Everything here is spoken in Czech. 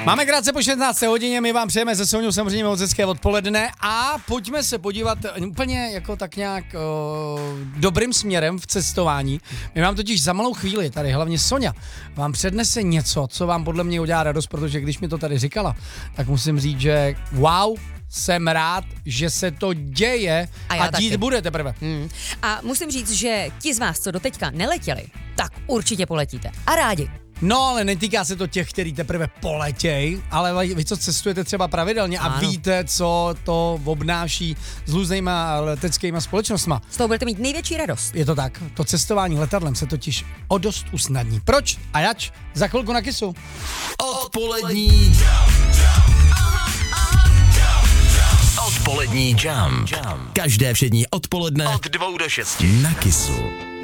Máme krátce po 16. hodině, my vám přejeme se Soňou samozřejmě moc hezké odpoledne a pojďme se podívat úplně jako tak nějak dobrým směrem v cestování. My vám totiž za malou chvíli, tady hlavně Soňa, vám přednese něco, co vám podle mě udělá radost, protože když mi to tady říkala, tak musím říct, že wow, jsem rád, že se to děje a dít bude teprve. A musím říct, že ti z vás, co doteďka neletěli, tak určitě poletíte. A rádi. No, ale netýká se to těch, kteří teprve poletěj, ale vy, co cestujete třeba pravidelně a víte, co to obnáší s různýma leteckýma společnostma. Z toho budete mít největší radost. Je to tak, to cestování letadlem se totiž o dost usnadní. Proč a jač? Za chvilku na Kissu. Odpolední Odpolední jam. Každé všední odpoledne od 2 do 6 na Kissu.